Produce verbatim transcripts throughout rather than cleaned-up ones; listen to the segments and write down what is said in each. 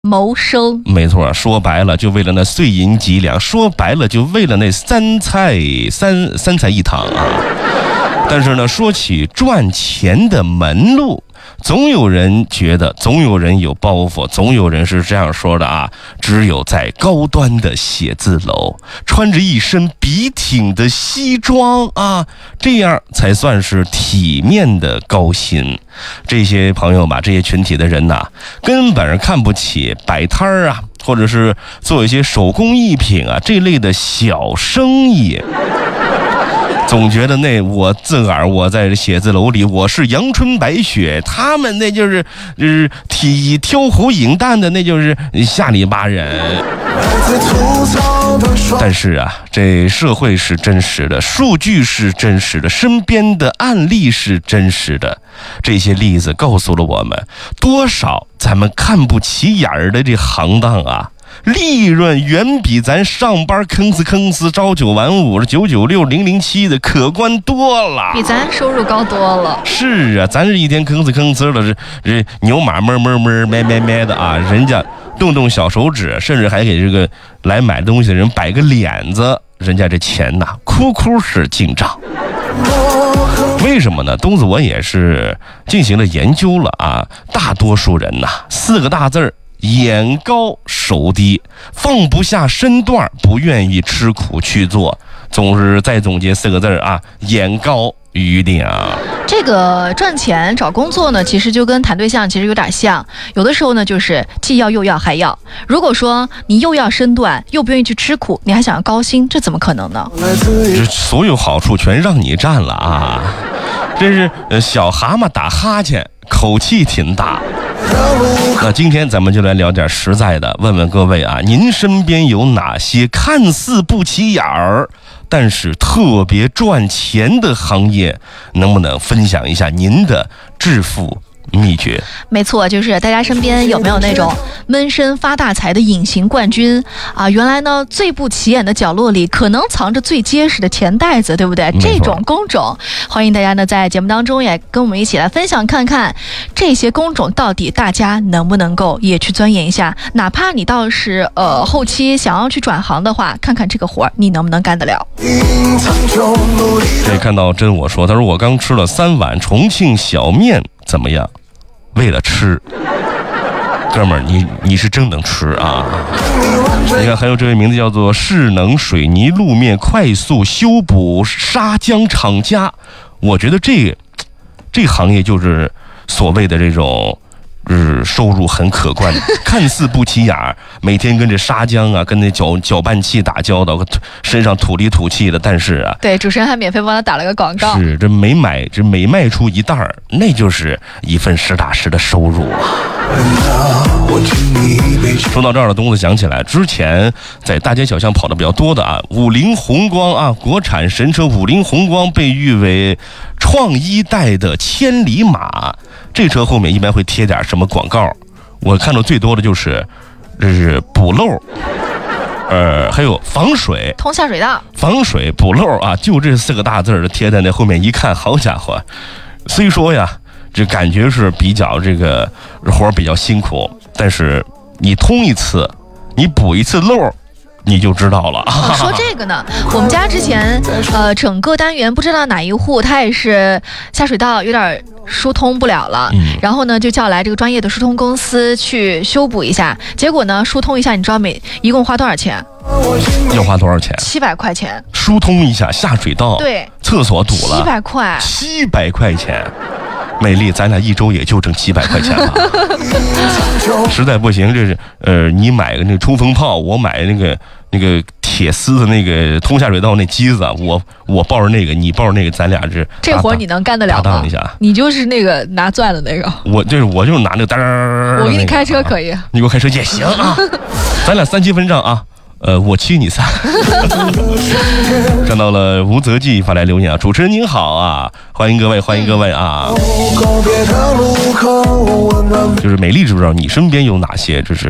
谋生。 没错，说白了就为了那碎银几两，说白了就为了那三菜三三菜一汤啊。但是呢，说起赚钱的门路，总有人觉得，总有人有包袱，总有人是这样说的啊，只有在高端的写字楼，穿着一身笔挺的西装啊，这样才算是体面的高薪。这些朋友吧，这些群体的人呐，根本看不起摆摊儿啊，或者是做一些手工艺品啊这类的小生意。总觉得那我自个儿我在写字楼里我是阳春白雪，他们那就是就是体挑虎引蛋的，那就是下里巴人。但是啊，这社会是真实的，数据是真实的，身边的案例是真实的。这些例子告诉了我们，多少咱们看不起眼儿的这行当啊，利润远比咱上班吭哧吭哧朝九晚五九九六零零七的可观多了， 比咱收入高多了。 是啊，咱这一天吭哧吭哧的，这牛马哞哞哞咩咩咩的啊，人家动动小手指，甚至还给这个来买东西的人摆个脸子，人家这钱呐，哭哭是进账。为什么呢？东子我也是进行了研究了啊，大多数人呐，四个大字儿：眼高手低，放不下身段，不愿意吃苦去做。总是再总结四个字啊，眼高于顶。 这个赚钱找工作呢，其实就跟谈对象其实有点像，有的时候呢就是既要又要还要。如果说你又要身段又不愿意去吃苦，你还想要高薪，这怎么可能呢？ 这所有好处全让你占了啊！这是小蛤蟆打哈欠，口气挺大。那今天咱们就来聊点实在的，问问各位啊，您身边有哪些看似不起眼儿但是特别赚钱的行业，能不能分享一下您的致富秘诀？ 没错，就是大家身边有没有那种闷声发大财的隐形冠军啊？原来呢，最不起眼的角落里可能藏着最结实的钱袋子，对不对？这种工种，欢迎大家呢在节目当中也跟我们一起来分享看看，这些工种到底大家能不能够也去钻研一下？哪怕你倒是呃后期想要去转行的话，看看这个活儿你能不能干得了。 这看到真我说，他说我刚吃了三碗重庆小面，怎么样？为了吃，哥们儿，你你是真能吃啊！你看，还有这位名字叫做势能水泥路面快速修补砂浆厂家，我觉得这这行业就是所谓的这种。是收入很可观，看似不起眼，每天跟这砂浆啊，跟那搅搅拌器打交道，身上土里土气的。但是啊， 对，主持人还免费帮他打了个广告。 是，这每买这每卖出一袋儿，那就是一份实打实的收入啊。说到这儿了，东子想起来之前在大街小巷跑的比较多的啊，五菱宏光啊，国产神车五菱宏光被誉为创一代的千里马。这车后面一般会贴点什么广告？我看到最多的就是这是补漏，呃，还有防水、 通下水道、 防水补漏啊，就这四个大字儿贴在那后面，一看，好家伙，虽说呀，这感觉是比较这个活儿比较辛苦，但是你通一次，你补一次漏，你就知道了。 哦、说这个呢，我们家之前呃整个单元不知道哪一户，他也是下水道有点疏通不了了，嗯、然后呢就叫来这个专业的疏通公司去修补一下。结果呢疏通一下，你知道每一共花多少钱？ 要花多少钱？ 七百块钱。 疏通一下下水道， 对， 厕所堵了， 七百块， 七百块钱。美丽，咱俩一周也就挣七百块钱吧。实在不行，这是呃，你买个那个冲锋炮，我买那个那个铁丝的那个通下水道那机子，我我抱着那个，你抱着那个，咱俩这这活你能干得了吗？ 搭档一下， 你就是那个拿钻的那个。 我就是我就拿那个单儿， 我给你开车可以， 啊、你给我开车也行啊。咱俩三七分账啊。呃，我七你三。看到了吴泽记发来留言啊，主持人您好啊，欢迎各位，欢迎各位啊。就是美丽，知不知道你身边有哪些就是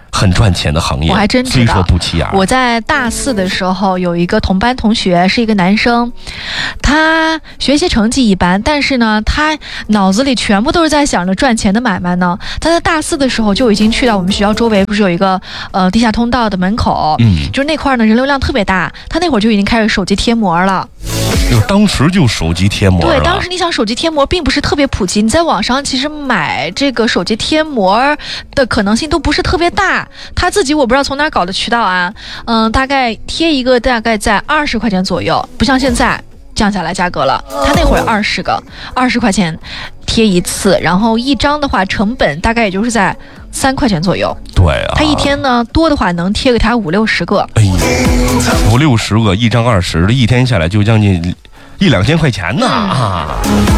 很赚钱的行业， 我还真知道， 虽说不起眼。 我在大四的时候有一个同班同学，是一个男生，他学习成绩一般，但是呢，他脑子里全部都是在想着赚钱的买卖呢。他在大四的时候就已经去到我们学校周围，不是有一个呃地下通道的门口，嗯，就是那块呢人流量特别大，他那会儿就已经开始手机贴膜了。 就当时就手机贴膜了。 对，当时你想手机贴膜并不是特别普及，你在网上其实买这个手机贴膜的可能性都不是特别大。他自己我不知道从哪搞的渠道啊，嗯，大概贴一个大概在二十块钱左右，不像现在降下来价格了。他那会儿二十个，二十块钱贴一次，然后一张的话成本大概也就是在三块钱左右。 对啊， 他一天呢多的话能贴给他五六十个。 哎呀，五六十个，一张二十的，一天下来就将近一两千块钱呢啊！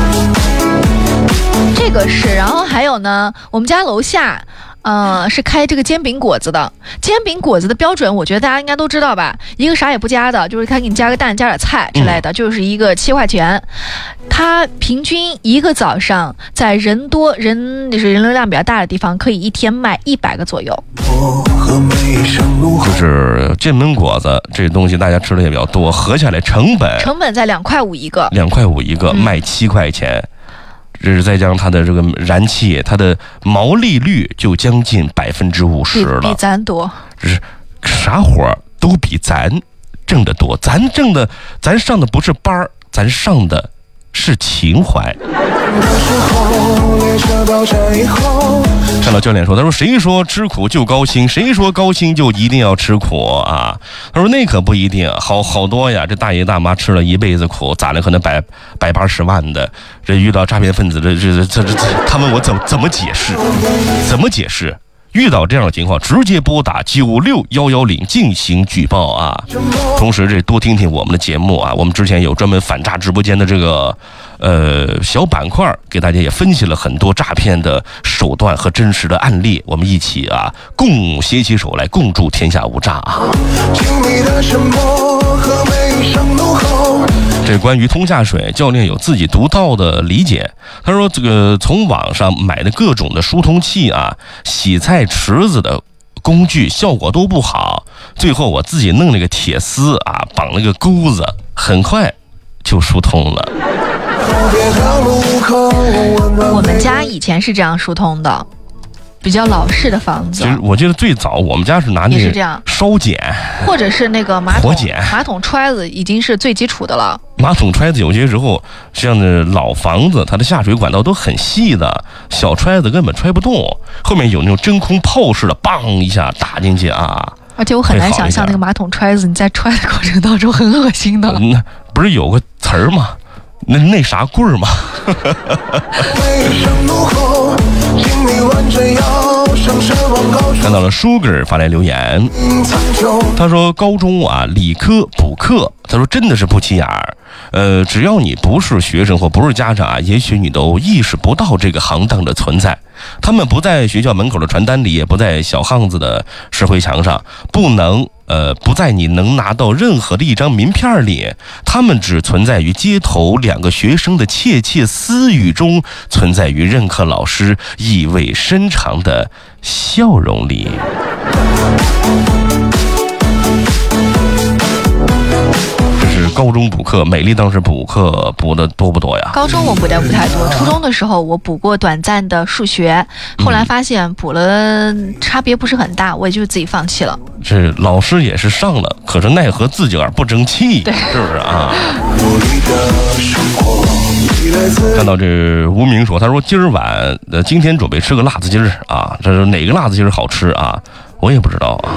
这个是，然后还有呢，我们家楼下。呃，是开这个煎饼果子的。煎饼果子的标准，我觉得大家应该都知道吧？一个啥也不加的，就是他给你加个蛋、加点菜之类的，嗯、就是一个七块钱。他平均一个早上在人多人就是人流量比较大的地方，可以一天卖一百个左右。 就是煎饼果子这东西，大家吃的也比较多，合下来成本成本在两块五一个， 两块五一个，嗯、卖七块钱。这是再加上它的这个燃气，它的毛利率就将近百分之五十了， 比咱多。 这是啥活都比咱挣得多，咱挣的，咱上的不是班儿，咱上的是情怀。看到教练说，他说谁说吃苦就高薪，谁说高薪就一定要吃苦啊？他说那可不一定，好好多呀，这大爷大妈吃了一辈子苦，攒了可能百百八十万的，这遇到诈骗分子，这这这这他们我怎怎么解释？怎么解释？遇到这样的情况，直接拨打九六幺幺零进行举报啊！同时，这多听听我们的节目啊，我们之前有专门反诈直播间的这个呃小板块，给大家也分析了很多诈骗的手段和真实的案例，我们一起啊共携起手来，共筑天下无诈啊！这关于通下水，教练有自己独到的理解。他说，这个从网上买的各种的疏通器啊、洗菜池子的工具效果都不好，最后我自己弄了个铁丝啊，绑了个钩子，很快就疏通了。 我们家以前是这样疏通的。比较老式的房子， 其实我记得最早我们家是拿那个烧碱， 或者是那个马桶火碱， 马桶揣子已经是最基础的了。 马桶揣子有些时候像那老房子，它的下水管道都很细的，小揣子根本揣不动，后面有那种真空泡式的，梆一下打进去啊。 而且我很难想象那个马桶揣子你在揣的过程当中很恶心的。 嗯，不是有个词儿吗？那那啥棍儿吗？看到了 Sugar 发来留言，他说高中啊理科补课，他说真的是不起眼儿。呃，只要你不是学生或不是家长啊，也许你都意识不到这个行当的存在。他们不在学校门口的传单里，也不在小巷子的石灰墙上，不能呃不在你能拿到任何的一张名片里，他们只存在于街头两个学生的窃窃私语中，存在于任课老师意味深长的笑容里。高中补课，美丽当时补课补的多不多呀？ 高中我补的不太多，初中的时候我补过短暂的数学，后来发现补了差别不是很大，我也就自己放弃了。 这老师也是上了，可是奈何自己有点不争气， 对， 是不是啊？看到这无名说，他说今儿晚呃今天准备吃个辣子鸡儿啊，这是哪个辣子鸡儿好吃啊？我也不知道啊。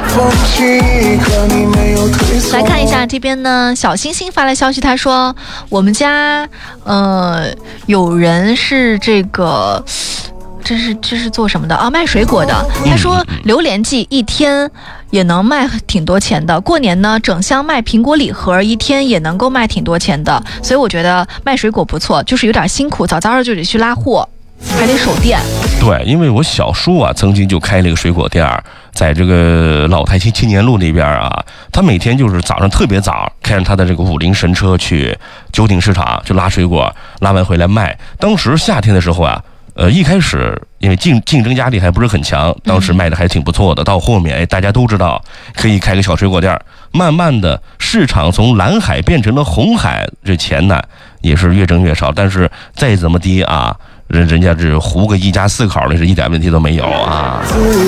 来看一下这边呢，小星星发来消息，他说我们家呃有人是这个这是这是做什么的啊？卖水果的。他说榴莲季一天也能卖挺多钱的，过年呢整箱卖苹果礼盒一天也能够卖挺多钱的，所以我觉得卖水果不错，就是有点辛苦，早早的就得去拉货，还得守店。 对，因为我小叔啊曾经就开了一个水果店，在这个老台青青年路那边啊，他每天就是早上特别早开着他的这个五菱神车去九鼎市场就拉水果，拉完回来卖。当时夏天的时候啊， 呃，一开始因为竞竞争压力还不是很强，当时卖的还挺不错的。到后面，哎，大家都知道可以开个小水果店，慢慢的市场从蓝海变成了红海，这钱呢也是越挣越少。但是再怎么低啊，人人家这糊个一家四口的，是一点问题都没有啊。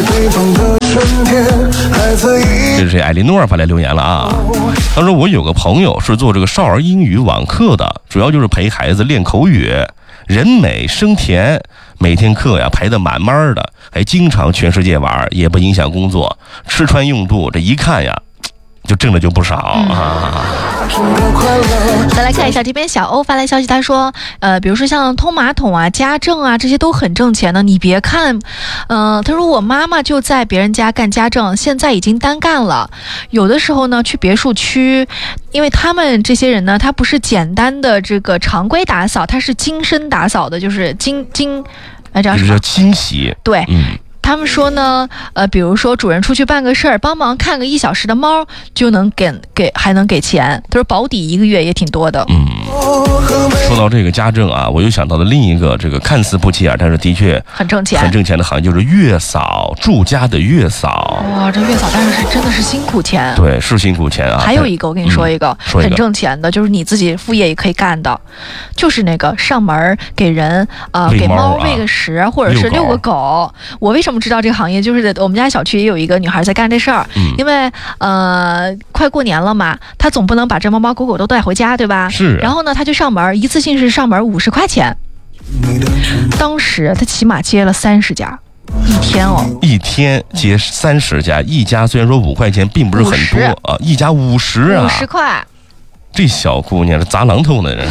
这是艾莉诺发来留言了啊，他说我有个朋友是做这个少儿英语网课的，主要就是陪孩子练口语，人美声甜，每天课呀排得满满的，还经常全世界玩，也不影响工作，吃穿用度这一看呀就挣的就不少啊。 再来看一下这边小欧发来消息，他说呃比如说像通马桶啊家政啊这些都很挣钱的，你别看呃他说我妈妈就在别人家干家政，现在已经单干了，有的时候呢去别墅区，因为他们这些人呢他不是简单的这个常规打扫，他是精深打扫的，就是精精哎这叫清洗。 对， 嗯， 他们说呢，呃，比如说主人出去办个事儿，帮忙看个一小时的猫，就能给给还能给钱。他说保底一个月也挺多的。 嗯，说到这个家政啊，我又想到了另一个这个看似不起眼，但是的确很挣钱、 很挣钱的行业，就是月嫂，住家的月嫂。 哇，这月嫂但是是真的是辛苦钱。 对，是辛苦钱啊。 还有一个，我跟你说一个， 嗯、说一个很挣钱的，就是你自己副业也可以干的，就是那个上门给人呃给猫喂个食，或者是遛个狗。我为什么知道这个行业？就是我们家小区也有一个女孩在干这事儿， 嗯、 因为呃快过年了嘛，她总不能把这猫猫狗狗都带回家，对吧？ 是、啊。 然后呢，她就上门，一次性是上门五十块钱。当时她起码接了三十家。一天哦， 一天接三十家，一家虽然说五块钱并不是很多啊，一家五十啊， 五十块。 这小姑娘是砸榔头呢，人。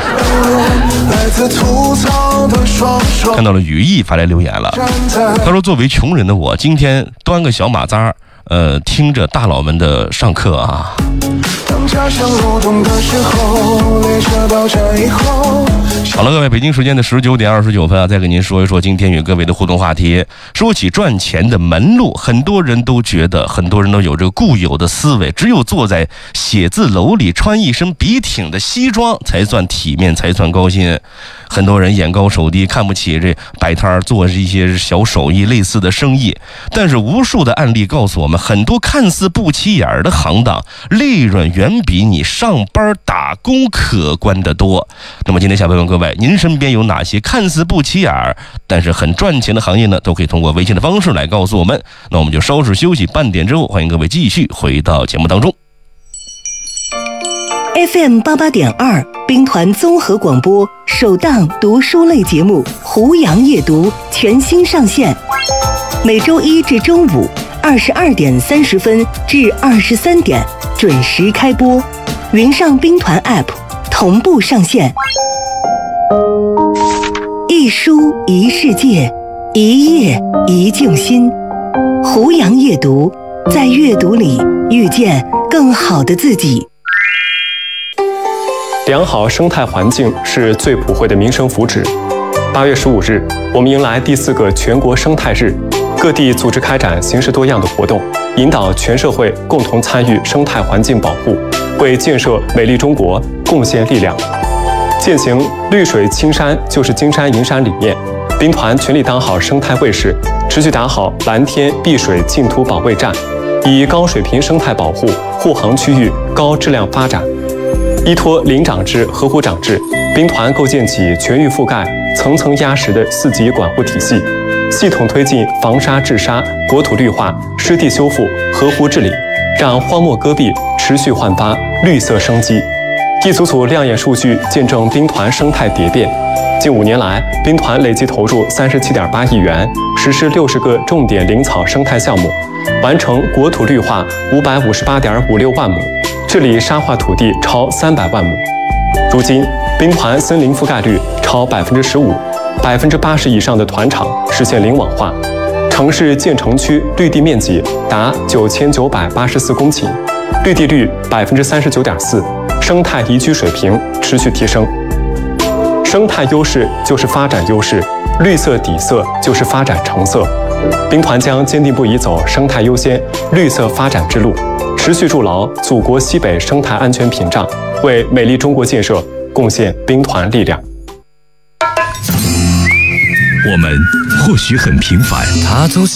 看到了于毅发来留言了，他说：“作为穷人的我，今天端个小马扎，呃，听着大佬们的上课啊。”好了，各位，北京时间的十九点二十九分啊，再给您说一说今天与各位的互动话题。说起赚钱的门路，很多人都觉得，很多人都有这个固有的思维，只有坐在写字楼里穿一身笔挺的西装才算体面，才算高薪。很多人眼高手低，看不起这摆摊做一些小手艺类似的生意。但是无数的案例告诉我们，很多看似不起眼的行当，利润远比你上班打工可观得多。那么今天想问问各位，您身边有哪些看似不起眼但是很赚钱的行业呢？都可以通过微信的方式来告诉我们。那我们就稍事休息半点之后，欢迎各位继续回到节目当中。 F M 八八点二兵团综合广播首档读书类节目《胡杨夜读》全新上线，每周一至周五二十二点三十分至二十三点准时开播，云上兵团 App 同步上线。一书一世界，一页一静心。胡杨夜读，在阅读里遇见更好的自己。 良好生态环境是最普惠的民生福祉。八月十五日，我们迎来第四个全国生态日，各地组织开展形式多样的活动，引导全社会共同参与生态环境保护，为建设美丽中国贡献力量。践行绿水青山就是金山银山理念，兵团全力当好生态卫士，持续打好蓝天碧水净土保卫战，以高水平生态保护护航区域高质量发展。依托林长制、河湖长制，兵团构建起全域覆盖、层层压实的四级管护体系，系统推进防沙治沙、国土绿化、湿地修复、河湖治理，让荒漠戈壁持续焕发绿色生机。一组组亮眼数据见证兵团生态蝶变。近五年来，兵团累计投入三十七点八亿元，实施六十个重点林草生态项目，完成国土绿化五百五十八点五六万亩。治理沙化土地超三百万亩。如今，兵团森林覆盖率超百分之十五，百分之八十以上的团场实现林网化，城市建成区绿地面积达九千九百八十四公顷，绿地率百分之三十九点四，生态宜居水平持续提升。生态优势就是发展优势，绿色底色就是发展成色。兵团将坚定不移走生态优先、绿色发展之路。持续筑牢祖国西北生态安全屏障，为美丽中国建设贡献兵团力量。 我们或许很平凡， 他走向